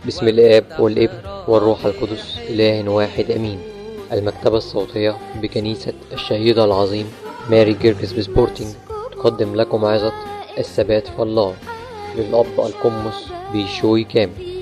بسم الآب والابن والروح القدس إله واحد أمين. المكتبة الصوتية بكنيسة الشهيد العظيم ماري جيرجس بسبورتينج تقدم لكم عظة الثبات في الله للأب القمص بيشوي كامل.